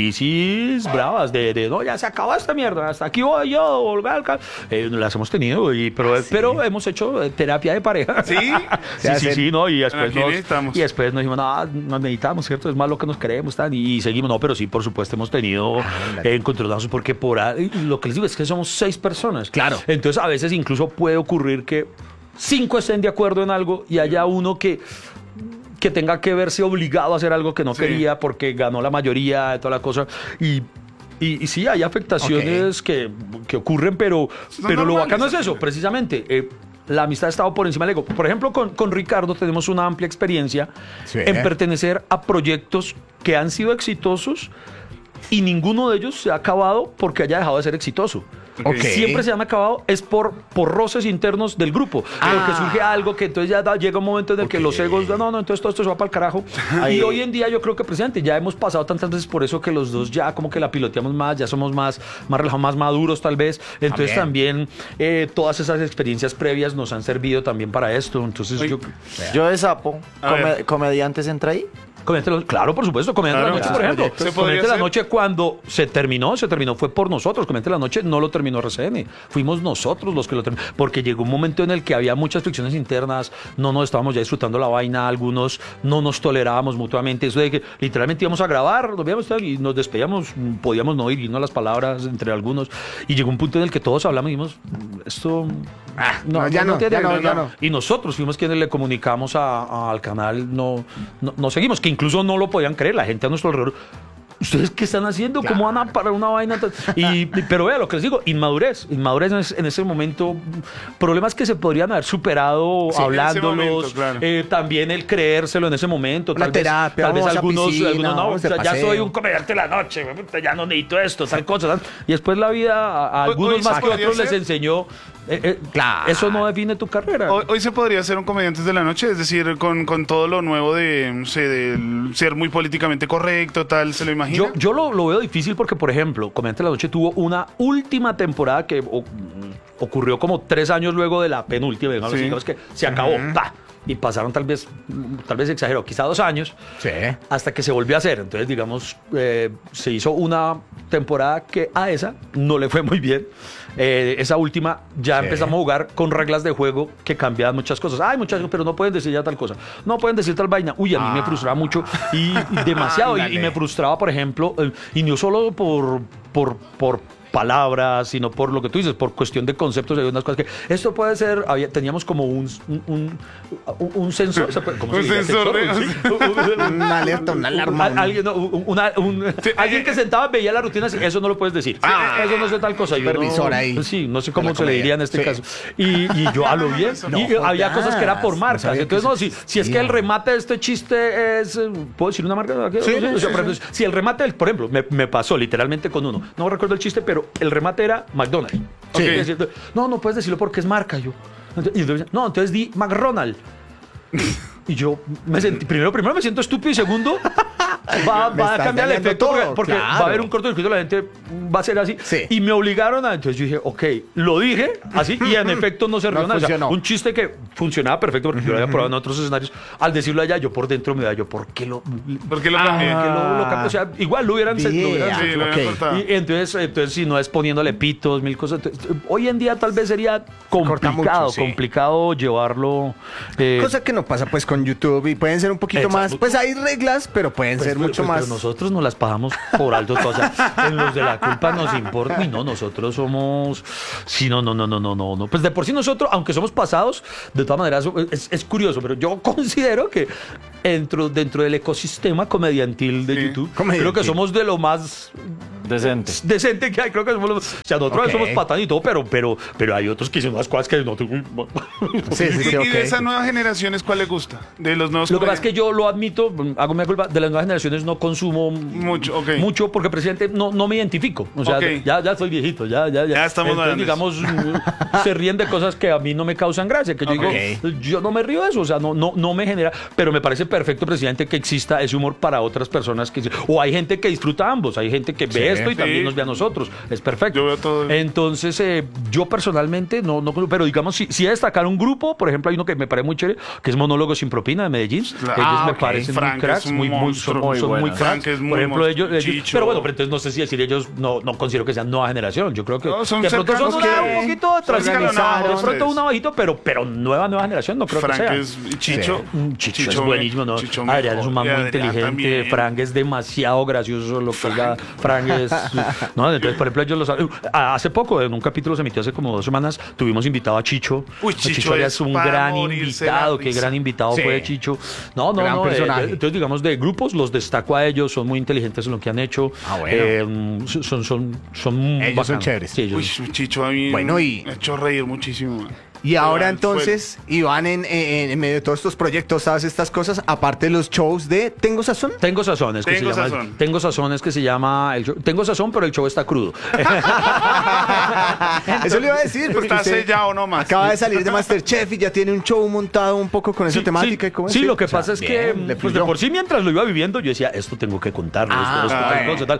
crisis bravas de, de no, ya se acabó esta mierda, hasta aquí voy yo, volver al ca-". Eh, las hemos tenido, y, pero, pero hemos hecho eh, terapia de pareja.
¿Sí?
sí, sí,
hacen-
sí, no, y después,
Aquí
nos,
necesitamos.
y después nos dijimos, no, nos necesitamos, ¿cierto? Es más lo que nos queremos, tan, y seguimos, no, pero sí, por supuesto, hemos tenido
Ándale.
eh, encontronazos, porque por ahí, lo que les digo es que somos seis personas.
Claro.
Entonces, a veces incluso puede ocurrir que cinco estén de acuerdo en algo y haya uno que que tenga que verse obligado a hacer algo que no
Sí.
quería porque ganó la mayoría de toda la cosa. Y, y, y sí, hay afectaciones que, que ocurren, pero,
Son
pero lo
normales,
bacano es
al
eso,
final.
precisamente. eh, la amistad ha estado por encima del ego. Por ejemplo, con, con Ricardo tenemos una amplia experiencia
Sí.
en pertenecer a proyectos que han sido exitosos y ninguno de ellos se ha acabado porque haya dejado de ser exitoso.
Ok.
Siempre se han acabado es por, por roces internos del grupo.
Ah.
Porque surge algo que entonces ya da- llega un momento en el que
Ok.
los egos, no, no, entonces todo esto se va para el carajo.
Ahí-
Y hoy en día yo creo que, presidente, ya hemos pasado tantas veces por eso que los dos ya como que la piloteamos más, ya somos más, más relajados, más maduros tal vez. Entonces también, eh, todas esas experiencias previas nos han servido también para esto. Entonces
Oye,
yo...
Yo de sapo,
A
come-
ver.
comediantes entra ahí.
Comediante de la- claro, por supuesto, Comediante de
Claro,
la Noche,
claro.
por ejemplo.
Se podría
Comediante de la
hacer.
Noche cuando se terminó, se terminó fue por nosotros. Comediante de la Noche no lo terminó R C N. Fuimos nosotros los que lo terminamos. Porque llegó un momento en el que había muchas fricciones internas, no nos estábamos ya disfrutando la vaina, algunos no nos tolerábamos mutuamente. Eso de que literalmente íbamos a grabar, nos veíamos tal, y nos despedíamos, podíamos no irnos las palabras entre algunos. Y llegó un punto en el que todos hablamos y dijimos, esto...
no, ya no,
tiene-
ya no, ya no.
Y nosotros fuimos quienes le comunicamos a- a- al canal, no, no, no seguimos, que incluso no lo podían creer, la gente a nuestro alrededor. ¿Ustedes qué están haciendo? ¿Cómo van a parar una vaina? tan-?" Y, y- pero vea lo que les digo, inmadurez. Inmadurez en ese, en ese momento, problemas que se podrían haber superado
Sí, en ese
hablándolos.
momento, claro.
eh, también el creérselo en ese momento.
Una
Tal vez,
terapia,
tal vez
vamos a
algunos,
piscina,
algunos, no,
vamos de
o sea, ya
paseo.
soy un comediante de la noche, puta, ya no necesito esto, tal cosa. tal. Y después la vida a, a
Hoy-
algunos
hoy
más
se
que
podría
otros les
ser.
enseñó. eh, eh,
Claro.
Eso no define tu carrera.
Hoy, hoy se podría ser un comediantes de la noche, es decir, con, con todo lo nuevo de, no sé, de ser muy políticamente correcto, tal, ¿se lo imagina?
Yo, yo lo, lo veo difícil porque, por ejemplo, Comediante de la Noche tuvo una última temporada que o- ocurrió como tres años luego de la penúltima, digamos,
Sí.
digamos que se acabó, ¡pa! Y pasaron tal vez, tal vez exagero, quizá dos años,
Sí.
hasta que se volvió a hacer. Entonces, digamos, eh, se hizo una temporada que a esa no le fue muy bien. Eh, esa última ya
Sí.
empezamos a jugar con reglas de juego que cambiaban muchas cosas. Ay, muchachos, pero no pueden decir ya tal cosa. No pueden decir tal vaina. Uy, a mí me frustraba mucho y, y demasiado. Y, y
Ándale.
me frustraba, por ejemplo, eh, y no solo por, por, por palabras, sino por lo que tú dices, por cuestión de conceptos. Hay unas cosas que esto puede ser, había, teníamos como un, un, un, un sensor, ¿se puede- ¿cómo se
Un
diría?
sensor de-
Sí.
Una alerta, una alarma.
Al- alguien, no, un- una- un- alguien que sentaba veía la rutina así, eso no lo puedes decir.
Ah.
Eso no sé tal cosa. Yo
Supervisor
no,
ahí.
Sí, no sé
De
cómo
la
se le
comedia.
diría en este
Sí.
caso. Y, y yo a lo bien.
No
y había
jodas,
cosas que era por
no
marcas.
sabía que
Entonces, no,
eso
si, si es que el remate de este chiste es. eh, ¿Puedo decir una marca?
Sí,
O sea,
sí,
por
sí.
ejemplo, si el remate, del- por ejemplo, me, me pasó literalmente con uno. No recuerdo el chiste, pero el remate era McDonald's.
Sí.
Ok, es decir, no, no puedes decirlo porque es marca. Yo. Y entonces, no, entonces di McRonald. Y yo me sentí, primero, primero me siento estúpido y segundo, va,
Me
va a
estás
cambiar el
dañando
efecto porque,
todo,
porque va
claro.
a haber un cortocircuito, la gente va a ser así.
Sí.
Y me obligaron a, entonces yo dije, ok, lo dije así y en efecto no se
No
rió nada. O sea,
funcionó.
un chiste que funcionaba perfecto porque yo lo había probado en otros escenarios. Al decirlo allá, yo por dentro me da yo, ¿por qué lo,
¿Por qué lo
ah,
cambié?
¿por qué lo, lo cambié? O sea, igual lo hubieran, se- lo hubieran
Bien.
Sí, lo
ok.
había cortado.
y entonces, entonces, si no es poniéndole pitos, mil cosas. entonces, hoy en día tal vez sería complicado,
mucho, sí.
complicado llevarlo. eh,
Cosa que no pasa pues con YouTube y pueden ser un poquito
Exacto.
más, pues hay reglas, pero pueden
pues,
ser
pues,
mucho
pues,
más.
pero nosotros nos las pagamos por alto. O sea, en los de la culpa nos importa. Y no, nosotros somos. Sí, no, no, no, no, no, no. no. Pues de por sí nosotros, aunque somos pasados, de todas maneras es, es curioso, pero yo considero que dentro, dentro del ecosistema comediantil de
Sí.
YouTube,
Comediantil.
creo que somos de lo más
Decente.
decente que hay, creo que somos los, o sea, nosotros
Ok.
somos patán y todo, pero, pero, pero hay otros que dicen unas cosas que no te-
Sí, sí,
¿Y,
sí,
y
ok.
de esas nuevas generaciones cuál le gusta? De los nuevos
Lo que pasa es
comediantes.
que yo lo admito, hago mi culpa, de las nuevas generaciones no consumo
Mucho, ok.
mucho porque presidente no, no me identifico. O sea,
Ok.
ya, ya soy viejito, ya, ya, ya.
Ya estamos
Entonces,
grandes.
digamos, mm, se ríen de cosas que a mí no me causan gracia, que yo
Ok.
digo, yo no me río de eso, o sea, no, no, no me genera, pero me parece perfecto, presidente, que exista ese humor para otras personas que o hay gente que disfruta ambos, hay gente que ve
Sí.
esto y
Sí.
también nos ve a nosotros, es perfecto.
Yo veo todo.
Entonces, eh, yo personalmente no, no, pero digamos, si, si he destacar un grupo, por ejemplo, hay uno que me parece muy chévere, que es Monólogo sin propina de Medellín.
Claro.
Ellos
Ah,
me
ok.
parecen
Frank
muy
es
cracks,
un
muy, muy,
monstruo.
son,
Muy
son muy
buenos.
cracks.
Frank es muy
por ejemplo, ellos,
monstruo.
ellos-
Chicho.
pero bueno, pero entonces no sé si decir ellos no, no considero que sean nueva generación. Yo creo que
No, son
de pronto son
cercanos
una-
que-
un poquito de
son
transición,
escalonados
de pronto
ustedes.
un abajito, pero, pero nueva, nueva generación no creo
Frank
que sea.
es Chicho.
Mm, Chicho, es
me-
buenísimo, ¿no?
Chicho
Adrián
mejor.
es un man
Y
muy
Adrián
inteligente.
también.
Frank es demasiado gracioso. Lo que diga Frank es. No, entonces, por ejemplo, ellos los. ah, Hace poco, en un capítulo se emitió hace como dos semanas, tuvimos invitado a Chicho.
Uy, Chicho
Arias
es
un
para
gran
morirse
invitado.
la
Qué
risa.
gran invitado
Sí.
fue Chicho. No, no,
Gran
no. eh,
personaje.
entonces, digamos, de grupos los destaco a ellos. Son muy inteligentes en lo que han hecho.
Ah, bueno.
Eh, son, son, son
Ellos son
bacanos.
chéveres.
Sí, ellos-
Uy, Chicho a mí
Bueno, y-
me ha hecho reír muchísimo.
Y ahora
Al
entonces, Iván, en, en, en medio de todos estos proyectos, todas estas cosas, aparte de los shows de Tengo Sazón.
Tengo sazones que
Tengo
se llama.
sazón.
Tengo sazones que se llama. El show- tengo sazón, pero el show está crudo.
Eso le iba a decir, porque
Está
usted
sellado nomás.
acaba de salir de Masterchef y ya tiene un show montado un poco con esa
Sí,
temática.
sí,
y cómo
sí,
es,
lo que
o sea,
pasa es
bien,
que
le
pues, de
fluyó.
por sí mientras lo iba viviendo yo decía, esto tengo que contarlo, esto,
Ah,
esto, tal
bueno.
cosa, tal.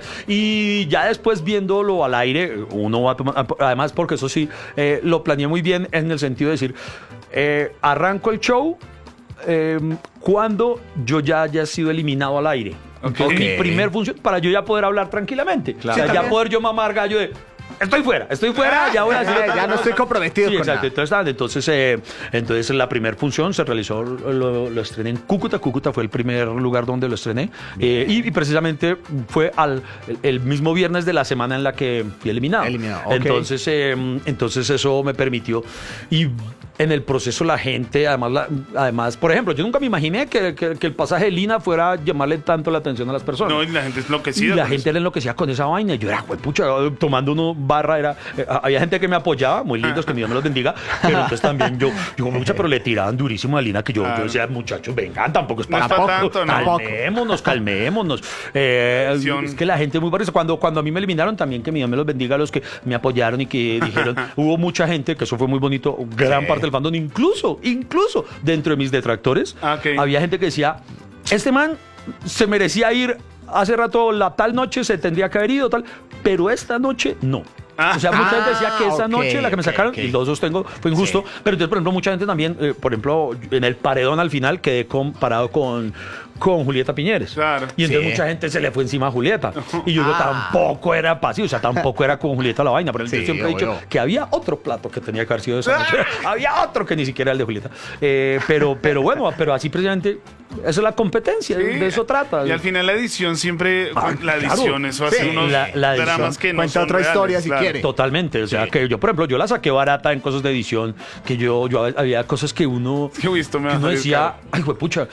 Y ya después viéndolo al aire, uno va a tomar, además porque eso sí, eh, lo planeé muy bien en el sentido de decir, eh, arranco el show eh, cuando yo ya haya sido eliminado al aire.
Ok.
Mi primer función, para yo ya poder hablar tranquilamente.
Claro.
O sea,
Sí,
ya
también.
poder yo mamar gallo de... Estoy fuera, estoy fuera, ya voy a decir.
Eh, ya no estoy comprometido
Sí,
con
exacto.
nada.
Entonces, nada, entonces, eh, entonces la primera función se realizó, lo, lo estrené en Cúcuta. Cúcuta fue el primer lugar donde lo estrené. Eh, y, y precisamente fue al, el, el mismo viernes de la semana en la que fui eliminado.
Eliminado, ok.
Entonces, eh, entonces eso me permitió. Y en el proceso la gente, además, la- además por ejemplo, yo nunca me imaginé que, que- que el pasaje de Lina fuera a llamarle tanto la atención a las personas.
No, y la gente es
Y
enloquecida.
la
con
gente
eso.
era enloquecida con esa vaina. Y yo era, pucha, tomando uno barra, era. eh, había gente que me apoyaba, muy lindos, que mi Dios me los bendiga. Pero entonces también yo, yo mucha, pero le tiraban durísimo a Lina, que yo, yo
Claro.
decía, muchachos, vengan, tampoco es
No
para
es pa'
tanto.
tanto, ¿no?
Calmémonos, calmémonos. Eh,
Acción.
es que la gente es muy barriza. Cuando, cuando a mí me eliminaron, también que mi Dios me los bendiga a los que me apoyaron y que dijeron, hubo mucha gente, que eso fue muy bonito, gran
Sí.
parte del fandom, incluso, incluso dentro de mis detractores,
Ah, ok.
había gente que decía, este man se merecía ir hace rato, la tal noche se tendría que haber ido, tal, pero esta noche no.
Ah.
O sea, mucha gente decía que esa
Ah, ok,
noche, la que me
ok,
sacaron,
ok.
y lo sostengo, fue injusto.
Sí.
Pero entonces, por ejemplo, mucha gente también, eh, por ejemplo, en el paredón al final quedé comparado con, con Julieta Piñeres.
Claro.
Y entonces
Sí.
mucha gente se le fue encima a Julieta. Y yo digo,
Ah.
tampoco era pasivo, o sea, tampoco era con Julieta la vaina. Pero
Sí,
yo siempre he dicho
obvio.
que había otro plato que tenía que haber sido de esa noche. había otro que ni siquiera era el de Julieta. Eh, pero, pero bueno, pero así precisamente, esa es la competencia,
Sí.
de eso trata.
Y al final la edición siempre.
Ah,
la
claro.
edición, eso hace
Sí,
unos
la- la edición
dramas que no
cuenta
son
otra
reales,
historia si
claro.
quiere.
Totalmente, o sea
Sí.
que yo, por ejemplo, yo la saqué barata en cosas de edición, que yo, yo había cosas que uno,
Sí, uy, esto me
que
va a
uno
salir
decía,
caro.
ay, pucha,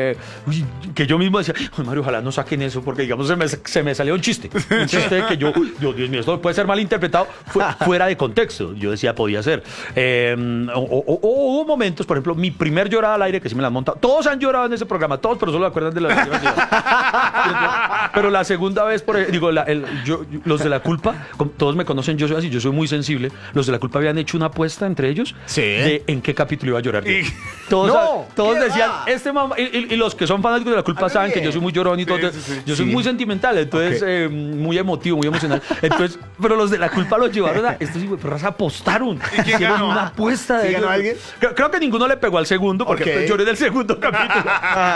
que yo mismo decía, ay, Mario, ojalá no saquen eso, porque digamos se me, se me salió un chiste, un chiste que yo, yo, Dios mío, esto puede ser mal interpretado fu- fuera de contexto, yo decía, podía ser. Eh, o, o- o hubo momentos, por ejemplo, mi primer llorada al aire, que sí me la han montado, todos han llorado en ese programa, todos, pero solo se acuerdan de la pero la segunda vez, por, ej- digo, la- el- yo- los de la culpa, com- todos me conocen conocen, yo soy así, yo soy muy sensible. Los de La Culpa habían hecho una apuesta entre ellos
Sí.
de en qué capítulo iba a llorar yo.
Y-
Todos,
No,
todos
¿qué
decían,
va?
este mamá, y, y- y los que son fanáticos de La Culpa
A
saben
ver.
que yo soy muy llorón y
Sí,
todo.
sí, sí.
Yo soy
Sí.
muy sentimental, entonces
Ok.
eh, muy emotivo, muy emocional. Entonces, pero los de La Culpa los llevaron a estos hijos apostaron.
quién
Hicieron
ganó?
una apuesta de
¿Sí ganó
ellos.
alguien?
Creo, creo que ninguno le pegó al segundo porque
Ok.
pues, lloré del segundo capítulo.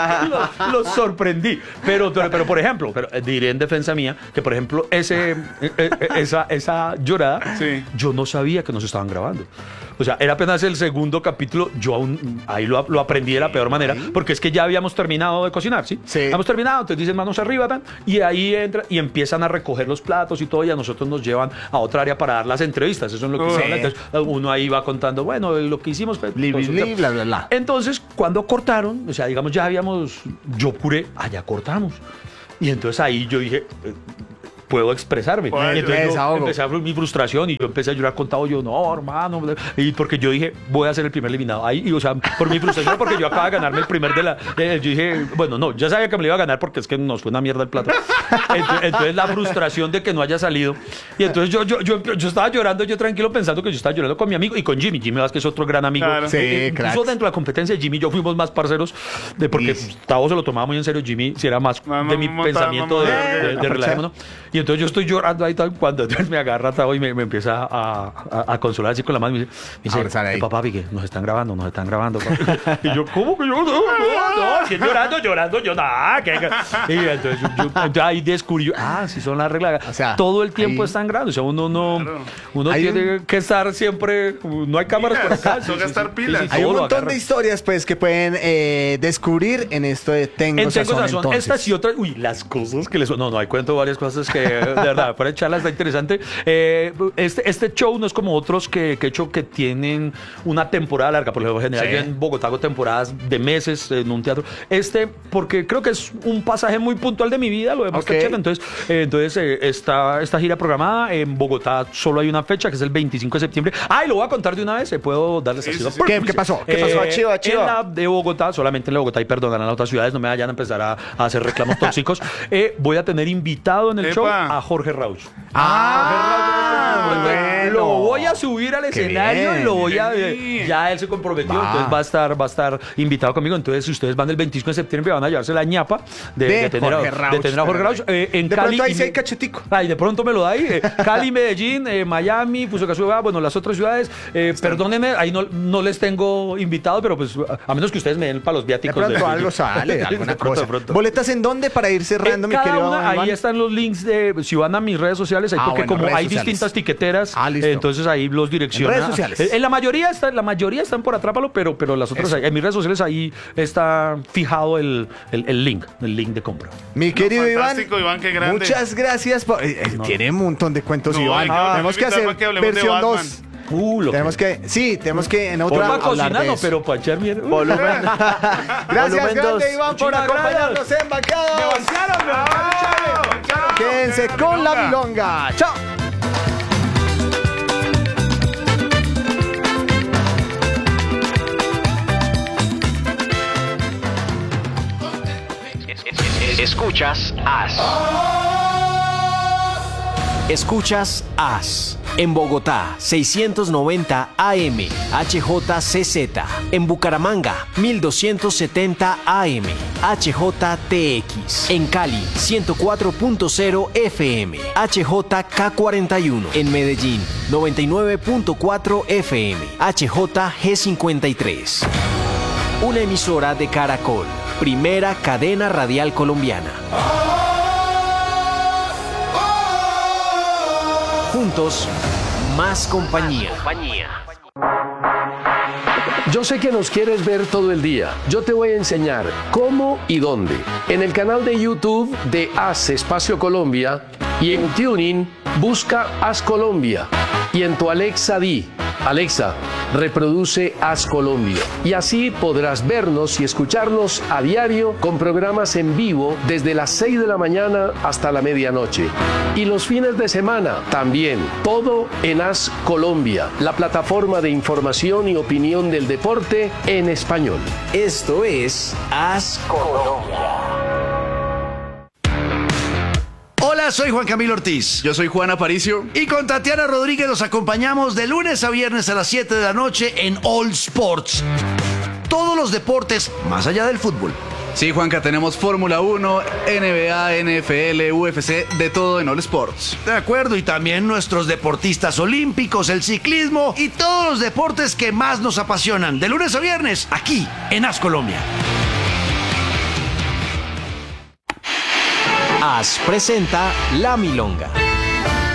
los, los sorprendí. Pero, pero, pero, por ejemplo, pero, eh, diré en defensa mía que, por ejemplo, ese, eh, eh, esa, esa llorada,
Sí.
yo no sabía que nos estaban grabando. O sea, era apenas el segundo capítulo, yo aún ahí lo, lo aprendí de la peor manera, porque es que ya habíamos terminado de cocinar, ¿sí?
Sí.
Habíamos terminado, entonces dicen manos arriba, tan, y ahí entra y empiezan a recoger los platos y todo, y a nosotros nos llevan a otra área para dar las entrevistas, eso es lo que
Uy.
se habla. Entonces, uno ahí va contando, bueno, lo que hicimos. pues,
Bli, bli,
consulta.
bli, bla, bla, bla.
Entonces, cuando cortaron, o sea, digamos, ya habíamos, yo puré, ah, ya cortamos. Y entonces ahí yo dije, eh, puedo expresarme.
Puedes,
Y entonces yo
desahogo.
empecé a mi frustración y yo empecé a llorar contado yo, no, hermano, y porque yo dije, voy a ser el primer eliminado. Ahí, y, o sea, por mi frustración, porque yo acababa de ganarme el primer de la, eh, yo dije, bueno, no, ya sabía que me lo iba a ganar porque es que nos fue una mierda el plato. Entonces, entonces la frustración de que no haya salido. Y entonces yo, yo, yo, yo estaba llorando, yo tranquilo pensando que yo estaba llorando con mi amigo y con Jimmy. Jimmy Vázquez es otro gran amigo.
Claro.
Sí,
Eh, incluso
cracks.
dentro de la competencia, Jimmy y yo fuimos más parceros de porque
Sí.
Tavo se lo tomaba muy en serio. Jimmy si era más
Mamá,
de mi
mamá,
pensamiento de,
mamá,
de, de,
mamá.
de relajémonos. Y entonces yo estoy llorando ahí tal, cuando entonces me agarra Tavo y me, me empieza a, a, a consolar así con la mano y me dice, me dice
Abrazar ahí.
"Eh, papá, que nos están grabando, nos están grabando. papi". Y yo, ¿cómo que yo? No, no, no, si es llorando, llorando, yo nada. que- que-". Y entonces, yo, yo- entonces ahí descubrí, yo, ah, si son las reglas.
O sea,
todo el tiempo
ahí-
están grabando. O sea, uno no,
Claro.
uno
Hay
tiene que estar siempre, no hay cámaras por acá.
Pilas, toca estar pilas.
Hay
todo
un
lo
montón
agarran.
de historias, pues, que pueden eh, descubrir en esto de Tengo
En Tengo
Sazón,
Sazón,
entonces.
estas y otras, uy, las cosas que les... No, no, hay cuento varias cosas que, de verdad, para echarlas está interesante. Eh, este, este show no es como otros que, que he hecho que tienen una temporada larga, por ejemplo, en general
Sí.
yo en Bogotá hago temporadas de meses en un teatro. Este, porque creo que es un pasaje muy puntual de mi vida, lo demás
Ok.
está chévere. Entonces, eh, entonces eh, está esta gira programada en Bogotá, solo hay una fecha, que es el veinticinco de septiembre. Ah, y lo voy a contar de una vez, eh, puedo darles
Sí,
así.
sí,
¿no?
sí.
¿Qué- qué pasó? ¿Qué
pasó? Chiva, chiva.
En la de Bogotá, solamente en la Bogotá, y perdonarán a las otras ciudades, no me vayan a empezar a, a hacer reclamos tóxicos. Eh, voy a tener invitado en el
Epa.
show a Jorge Rauch.
Ah,
Entonces,
bueno.
Lo voy a subir al
Qué
escenario
bien,
y lo voy a.
qué bien.
Ya él se comprometió,
Va.
entonces va a estar, va a estar invitado conmigo. Entonces, si ustedes van el veinticinco de septiembre, van a llevarse la ñapa de,
De
de tener, a,
Jorge
de
Rauch,
tener a Jorge Rauch. Eh, en
De
Cali.
pronto ahí
y
sí
me-
hay cachetico.
Ay, de pronto me lo da ahí. eh, Cali, Medellín, eh, Miami, Fusagasugá, bueno, las otras ciudades. Eh, perdónenme, ahí no, no les tengo invitado, pero pues a, a menos que ustedes me den para los
De
viáticos.
pronto algo sale, alguna
De pronto,
cosa.
de pronto.
¿Boletas en dónde para ir cerrando,
En
mi
cada
querido
una, ahí
Iván?
están los links de si van a mis redes sociales, ahí
Ah,
porque
bueno,
como
redes
hay
sociales.
distintas tiqueteras,
Ah, listo.
eh, entonces ahí los direccionan.
En redes sociales.
En, en la mayoría está, la mayoría están por Atrápalo, pero, pero las otras
Eso.
ahí- en mis redes sociales ahí está fijado el, el, el link, el link de compra.
Mi querido Iván,
fantástico, Iván, qué grande.
muchas gracias. por- eh, eh, Tiene un montón de cuentos,
No,
Iván.
hay que-
tenemos que
hay que
hacer
invitar para que hablemos de
versión
Batman.
dos.
Uh, lo
Tenemos que, sí, tenemos que en otra
Otra
hablar
cocina,
de
no,
eso.
pero para echar mierda. Uh,
Volumen.
Gracias,
Volumen
grande,
dos.
Iván, por
Muchísimas
acompañarnos en Bancados. Quédense con la milonga. Chao.
Escuchas As. Escuchas As. En Bogotá, seiscientos noventa A M, H J C Z. En Bucaramanga, mil doscientos setenta A M, H J T X. En Cali, ciento cuatro punto cero F M, H J K cuarenta y uno. En Medellín, noventa y nueve punto cuatro F M, H J G cincuenta y tres. Una emisora de Caracol, primera cadena radial colombiana. Juntos, más compañía.
Yo sé que nos quieres ver todo el día. Yo te voy a enseñar cómo y dónde. En el canal de YouTube de As Espacio Colombia y en Tuning busca As Colombia. Y en tu Alexa di, Alexa, reproduce As Colombia. Y así podrás vernos y escucharnos a diario con programas en vivo desde las seis de la mañana hasta la medianoche. Y los fines de semana también. Todo en As Colombia, la plataforma de información y opinión del deporte en español.
Esto es As Colombia.
Hola,
Hola, soy Juan Camilo Ortiz.
Yo soy Juan Aparicio.
Y con Tatiana Rodríguez nos acompañamos de lunes a viernes a las siete de la noche en All Sports. Todos los deportes más allá del fútbol.
Sí, Juanca, tenemos Fórmula uno, N B A, N F L, U F C, de todo en All Sports.
De acuerdo, y también nuestros deportistas olímpicos, el ciclismo y todos los deportes que más nos apasionan. De lunes a viernes, aquí en As Colombia.
As presenta La Milonga.